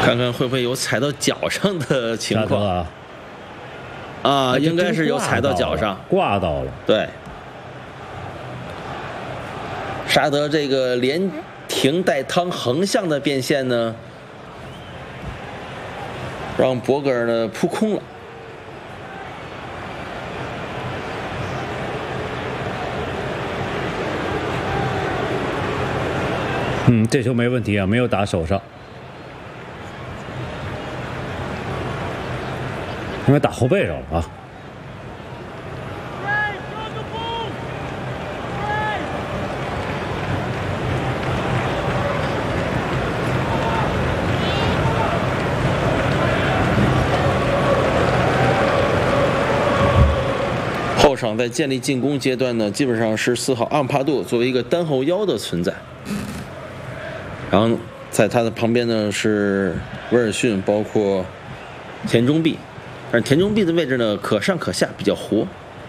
看看会不会有踩到脚上的情况啊？ 应该是有踩到脚上， 挂到了。 对，沙德这个连停带趟横向的变线呢，让博格尔呢扑空了。 这球没问题啊，没有打手上，应该打后背上了啊。 后场在建立进攻阶段呢，基本上是4号阿姆帕杜作为一个单后腰的存在。然后在他的旁边呢是威尔逊，包括田中碧，但是田中碧的位置呢可上可下，比较活。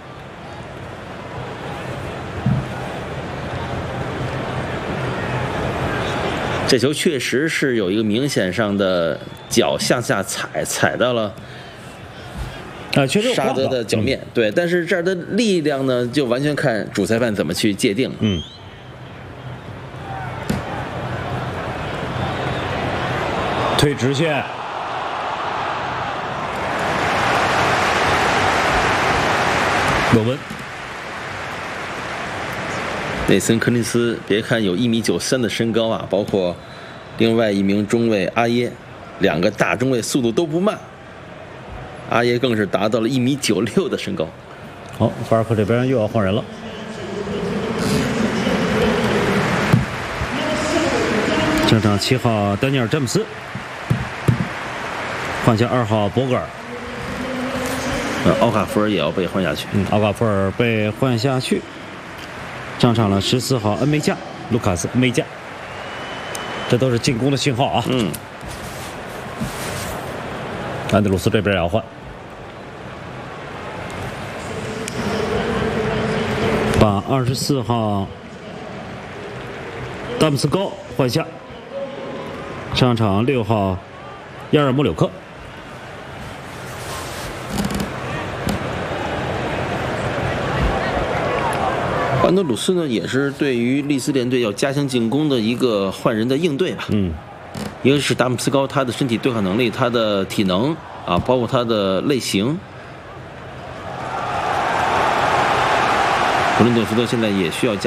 这球确实是有一个明显上的脚向下踩到了确实沙德的脚面，对，但是这儿的力量呢就完全看主裁判怎么去界定。 推直线，罗文， 内森·柯林斯，别看有1.93米的身高啊，包括另外一名中卫阿耶，两个大中卫速度都不慢，阿耶更是达到了1.96米的身高。 好，法尔科这边又要换人了。上场7号丹尼尔·詹姆斯。换下2号博格尔， 奥卡福尔也要被换下去。 奥卡福尔被换下去。上场了14号恩梅加，卢卡斯·恩梅加，这都是进攻的信号啊。安德鲁斯这边也要换，把24号丹姆斯高换下。上场6号亚尔莫柳克。 安德鲁斯呢，也是对于利兹联队要加强进攻的一个换人的应对吧。一个是达姆斯高，他的身体对抗能力，他的体能啊，包括他的类型。布伦顿福德现在也需要加